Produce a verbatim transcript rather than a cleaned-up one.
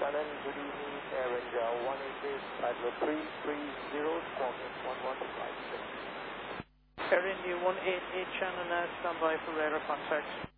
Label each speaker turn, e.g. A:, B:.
A: Shannon, good evening, Air India one eight eight, Adler three three zero, Squawk one one five six.
B: Air India one eight eight, Shannon, uh, stand by for radar contact.